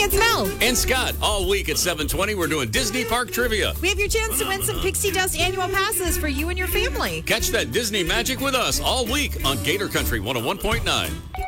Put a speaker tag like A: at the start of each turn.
A: It's Mel.
B: And Scott, all week at 7:20, we're doing Disney Park Trivia.
A: We have your chance to win some Pixie Dust annual passes for you and your family.
B: Catch that Disney magic with us all week on Gator Country 101.9.